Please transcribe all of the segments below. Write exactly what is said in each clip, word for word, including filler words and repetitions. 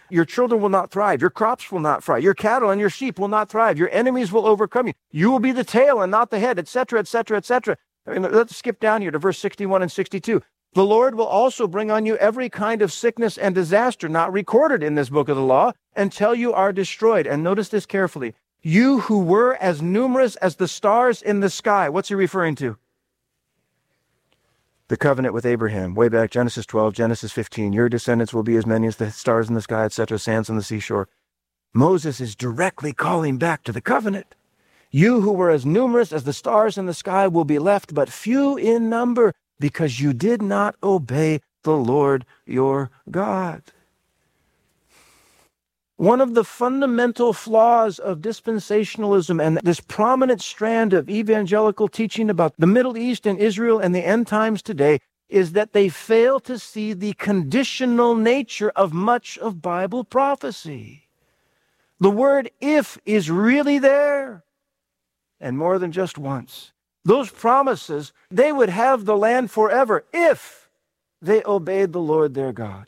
Your children will not thrive. Your crops will not thrive. Your cattle and your sheep will not thrive. Your enemies will overcome you. You will be the tail and not the head, et cetera, et cetera, et cetera. I mean, let's skip down here to verse sixty-one and sixty-two. The Lord will also bring on you every kind of sickness and disaster not recorded in this book of the law until you are destroyed. And notice this carefully. You who were as numerous as the stars in the sky. What's he referring to? The covenant with Abraham. Way back, Genesis twelve, Genesis fifteen. Your descendants will be as many as the stars in the sky, et cetera, sands on the seashore. Moses is directly calling back to the covenant. You who were as numerous as the stars in the sky will be left but few in number, because you did not obey the Lord your God. One of the fundamental flaws of dispensationalism and this prominent strand of evangelical teaching about the Middle East and Israel and the end times today is that they fail to see the conditional nature of much of Bible prophecy. The word if is really there, and more than just once. Those promises, they would have the land forever if they obeyed the Lord their God.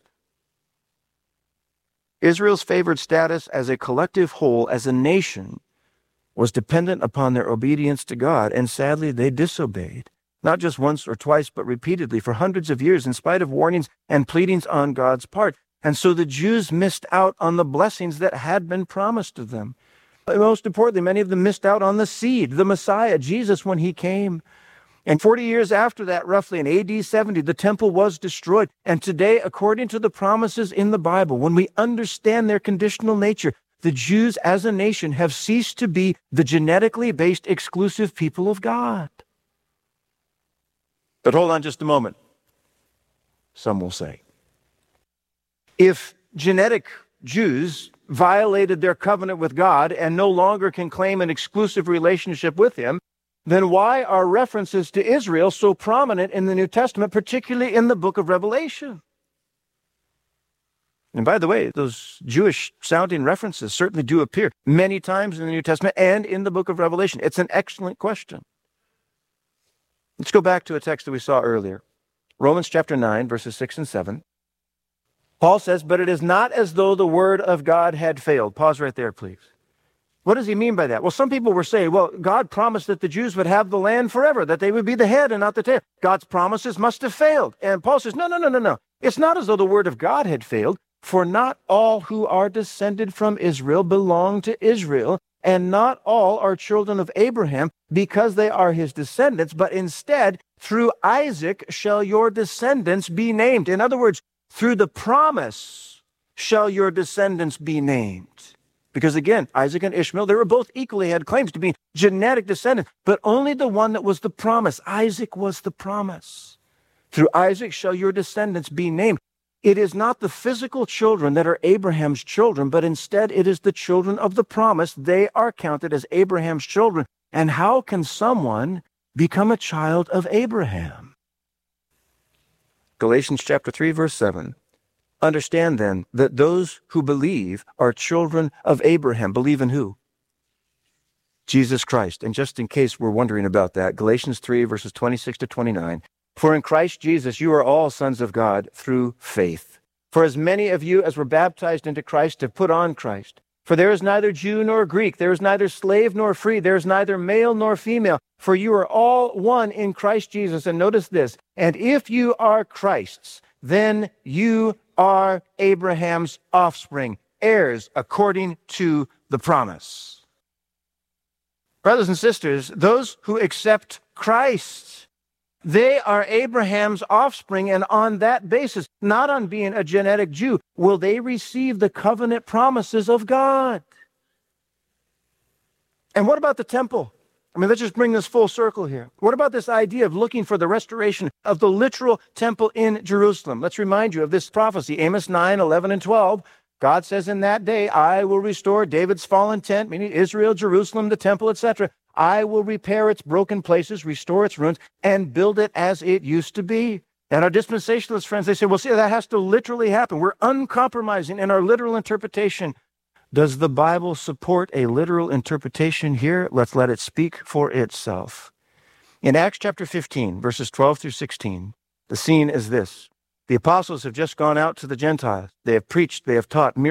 Israel's favored status as a collective whole, as a nation, was dependent upon their obedience to God, and sadly they disobeyed, not just once or twice, but repeatedly for hundreds of years, in spite of warnings and pleadings on God's part. And so the Jews missed out on the blessings that had been promised to them. Most importantly, many of them missed out on the seed, the Messiah, Jesus, when he came. And forty years after that, roughly in A D seventy, the temple was destroyed. And today, according to the promises in the Bible, when we understand their conditional nature, the Jews as a nation have ceased to be the genetically based exclusive people of God. But hold on just a moment. Some will say, if genetic Jews violated their covenant with God and no longer can claim an exclusive relationship with him, then why are references to Israel so prominent in the New Testament, particularly in the book of Revelation? And by the way, those Jewish-sounding references certainly do appear many times in the New Testament and in the book of Revelation. It's an excellent question. Let's go back to a text that we saw earlier. Romans chapter nine, verses six and seven. Paul says, but it is not as though the word of God had failed. Pause right there, please. What does he mean by that? Well, some people were saying, well, God promised that the Jews would have the land forever, that they would be the head and not the tail. God's promises must have failed. And Paul says, no, no, no, no, no. It's not as though the word of God had failed, for not all who are descended from Israel belong to Israel, and not all are children of Abraham because they are his descendants, but instead, through Isaac shall your descendants be named. In other words, through the promise shall your descendants be named. Because again, Isaac and Ishmael, they were both equally had claims to be genetic descendants, but only the one that was the promise. Isaac was the promise. Through Isaac shall your descendants be named. It is not the physical children that are Abraham's children, but instead it is the children of the promise. They are counted as Abraham's children. And how can someone become a child of Abraham? Galatians chapter three, verse seven. Understand then that those who believe are children of Abraham. Believe in who? Jesus Christ. And just in case we're wondering about that, Galatians three, verses twenty-six to twenty-nine. For in Christ Jesus you are all sons of God through faith. For as many of you as were baptized into Christ have put on Christ. For there is neither Jew nor Greek, there is neither slave nor free, there is neither male nor female, for you are all one in Christ Jesus. And notice this, and if you are Christ's, then you are Abraham's offspring, heirs according to the promise. Brothers and sisters, those who accept Christ, they are Abraham's offspring, and on that basis, not on being a genetic Jew, will they receive the covenant promises of God. And what about the temple? I mean, let's just bring this full circle here. What about this idea of looking for the restoration of the literal temple in Jerusalem? Let's remind you of this prophecy, Amos nine, eleven, and twelve. God says, in that day, I will restore David's fallen tent, meaning Israel, Jerusalem, the temple, et cetera. I will repair its broken places, restore its ruins, and build it as it used to be. And our dispensationalist friends, they say, well, see, that has to literally happen. We're uncompromising in our literal interpretation. Does the Bible support a literal interpretation here? Let's let it speak for itself. In Acts chapter fifteen, verses twelve through sixteen, the scene is this. The apostles have just gone out to the Gentiles. They have preached, they have taught.